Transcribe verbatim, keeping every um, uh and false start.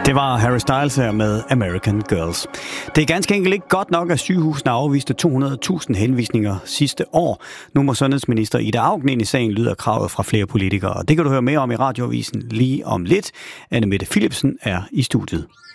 Det var Harry Styles her med American Girls. Det er ganske enkelt ikke godt nok, at sygehusene afviste to hundrede tusind henvisninger sidste år. Nu må sundhedsminister Ida Auken ind i sagen, lyder kravet fra flere politikere. Det kan du høre mere om i Radioavisen lige om lidt. Anne Mette Philipsen er i studiet.